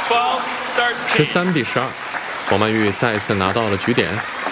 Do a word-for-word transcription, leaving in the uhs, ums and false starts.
十三比十二，王曼玉再次拿到了局点。